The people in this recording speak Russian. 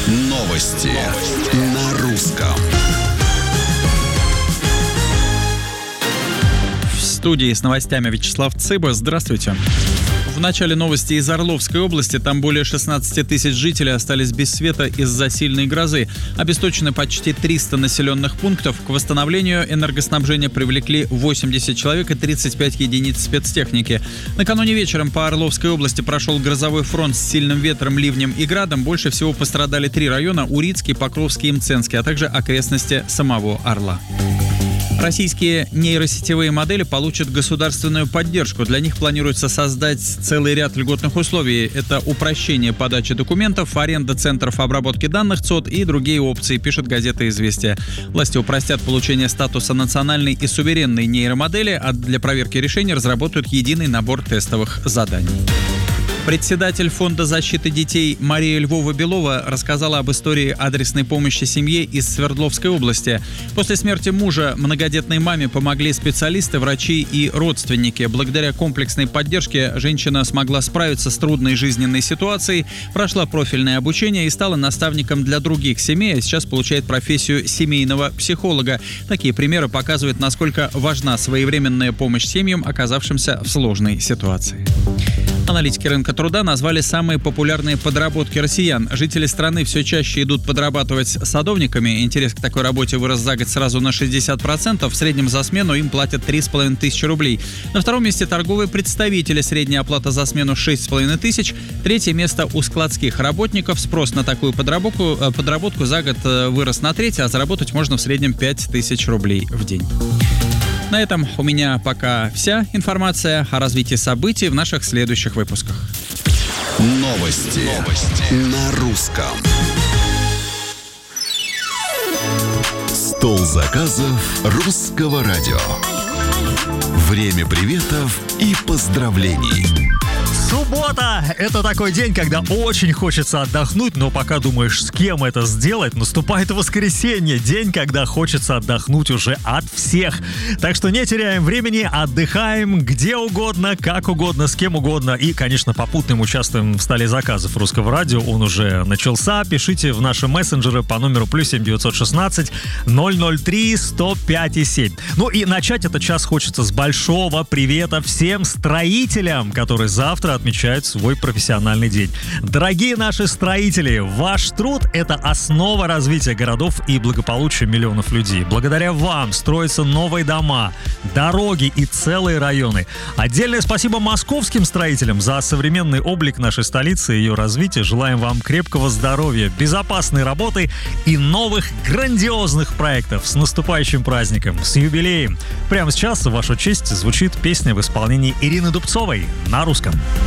Новости на русском. В студии с новостями Вячеслав Цыба. Здравствуйте. В начале новости из Орловской области. Там более 16 тысяч жителей остались без света из-за сильной грозы. Обесточены почти 300 населенных пунктов. К восстановлению энергоснабжения привлекли 80 человек и 35 единиц спецтехники. Накануне вечером по Орловской области прошел грозовой фронт с сильным ветром, ливнем и градом. Больше всего пострадали 3 района: Урицкий, Покровский и Мценский, а также окрестности самого Орла. Российские нейросетевые модели получат государственную поддержку. Для них планируется создать целый ряд льготных условий. Это упрощение подачи документов, аренда центров обработки данных ЦОД и другие опции, пишет газета «Известия». Власти упростят получение статуса национальной и суверенной нейромодели, а для проверки решений разработают единый набор тестовых заданий. Председатель Фонда защиты детей Мария Львова-Белова рассказала об истории адресной помощи семье из Свердловской области. После смерти мужа многодетной маме помогли специалисты, врачи и родственники. Благодаря комплексной поддержке женщина смогла справиться с трудной жизненной ситуацией, прошла профильное обучение и стала наставником для других семей, а сейчас получает профессию семейного психолога. Такие примеры показывают, насколько важна своевременная помощь семьям, оказавшимся в сложной ситуации. Аналитики рынка труда назвали самые популярные подработки россиян. Жители страны все чаще идут подрабатывать садовниками. Интерес к такой работе вырос за год сразу на 60%. В среднем за смену им платят 3500 рублей. На втором месте торговые представители. Средняя оплата за смену 6500. Третье место у складских работников. Спрос на такую подработку за год вырос на треть, а заработать можно в среднем 5000 рублей в день. На этом у меня пока вся информация. О развитии событий в наших следующих выпусках. Новости на русском. Стол заказов русского радио. Время приветов и поздравлений. Суббота – это такой день, когда очень хочется отдохнуть, но пока думаешь, с кем это сделать, наступает воскресенье, день, когда хочется отдохнуть уже от всех. Так что не теряем времени, отдыхаем где угодно, как угодно, с кем угодно. И, конечно, попутным участвуем в столе заказов русского радио. Он уже начался. Пишите в наши мессенджеры по номеру +7 916 003 105 7. Ну и начать этот час хочется с большого привета всем строителям, которые завтра отмечают свой профессиональный день. Дорогие наши строители, ваш труд – это основа развития городов и благополучия миллионов людей. Благодаря вам строятся новые дома, дороги и целые районы. Отдельное спасибо московским строителям за современный облик нашей столицы и ее развитие. Желаем вам крепкого здоровья, безопасной работы и новых грандиозных проектов. С наступающим праздником, с юбилеем! Прямо сейчас в вашу честь звучит песня в исполнении Ирины Дубцовой на русском.